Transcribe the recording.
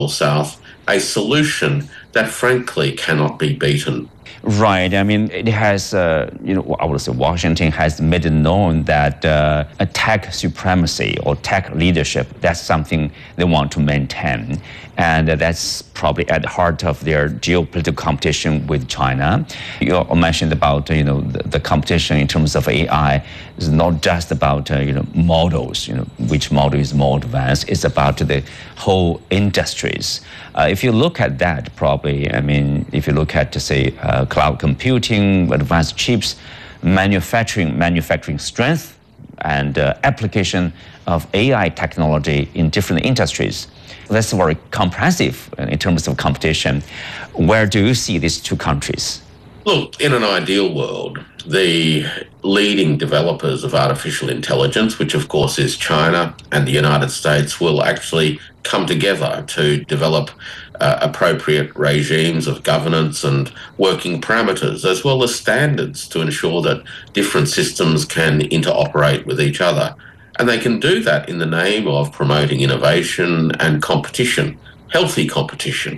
South, a solution that frankly cannot be beaten. Right. I mean, it has, I would say Washington has made it known that a tech supremacy or tech leadership, that's something they want to maintain. And that's probably at the heart of their geopolitical competition with China. You mentioned about, the competition in terms of AI is not just about, models, which model is more advanced. It's about the whole industries. If you look at that, probably, I mean, if you look at, say, cloud computing, advanced chips, manufacturing strength, and application of AI technology in different industries. That's very comprehensive in terms of competition. Where do you see these two countries? Look, in an ideal world, the leading developers of artificial intelligence, which of course is China and the United States, will actually come together to develop appropriate regimes of governance and working parameters, as well as standards to ensure that different systems can interoperate with each other. And they can do that in the name of promoting innovation and competition, healthy competition.